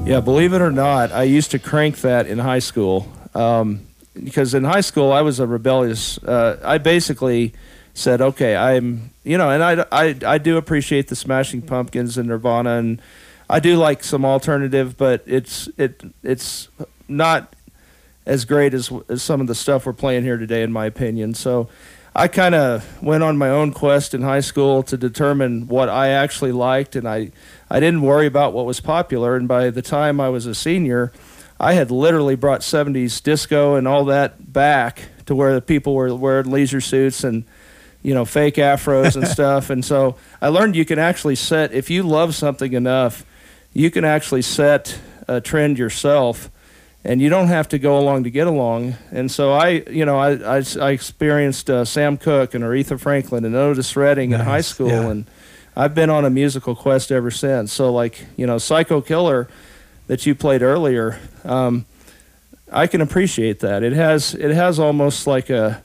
Yeah, believe it or not, I used to crank that in high school. Because in high school, I was a rebellious. I basically said, okay, and I do appreciate the Smashing Pumpkins and Nirvana, and I do like some alternative, but it's not as great as some of the stuff we're playing here today, in my opinion. So I kind of went on my own quest in high school to determine what I actually liked, and I didn't worry about what was popular. And by the time I was a senior, I had literally brought 70s disco and all that back to where the people were wearing leisure suits and, fake afros and stuff. And so I learned you can actually if you love something enough, you can actually set a trend yourself, and you don't have to go along to get along. And so I experienced Sam Cooke and Aretha Franklin and Otis Redding in high school, and I've been on a musical quest ever since. So Psycho Killer that you played earlier, I can appreciate that. It has almost like a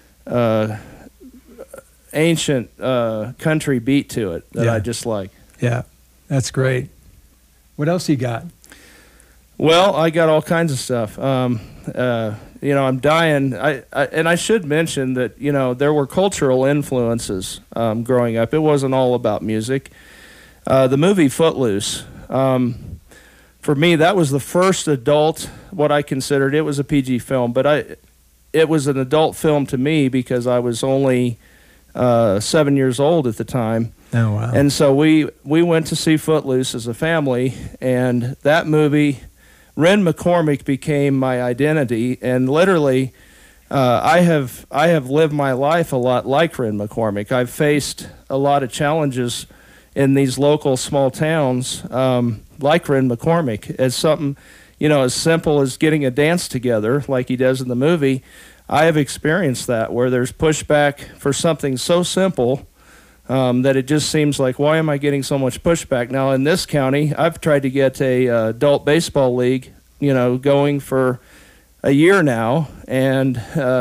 ancient country beat to it that I just like. Yeah, that's great. What else you got? Well, I got all kinds of stuff. I'm dying. And I should mention that, there were cultural influences growing up. It wasn't all about music. The movie Footloose, for me, that was the first adult, what I considered. It was a PG film, but it was an adult film to me because I was only 7 years old at the time. Oh, wow. And so we went to see Footloose as a family, and that movie, Ren McCormick became my identity, and literally I have lived my life a lot like Ren McCormick. I've faced a lot of challenges in these local small towns like Ren McCormick, as something, as simple as getting a dance together like he does in the movie. I have experienced that, where there's pushback for something so simple that it just seems like, why am I getting so much pushback? Now, in this county, I've tried to get a adult baseball league, going for a year now, and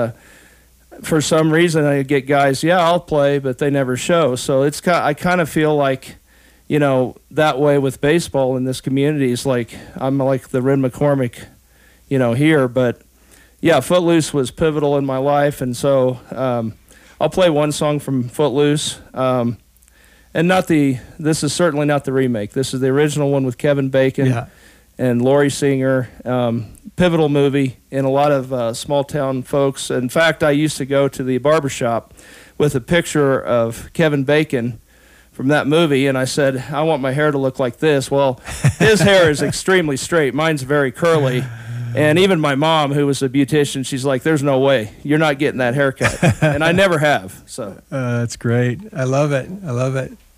for some reason I get guys, I'll play, but they never show. So I kind of feel like, that way with baseball in this community is like, I'm like the Ren McCormick, here. But yeah, Footloose was pivotal in my life, and so I'll play one song from Footloose, and this is certainly not the remake. This is the original one with Kevin Bacon and Laurie Singer. Pivotal movie in a lot of small town folks. In fact, I used to go to the barbershop with a picture of Kevin Bacon from that movie, and I said, I want my hair to look like this. Well, his hair is extremely straight. Mine's very curly. And even my mom, who was a beautician, she's like, there's no way. You're not getting that haircut. And I never have. So that's great. I love it.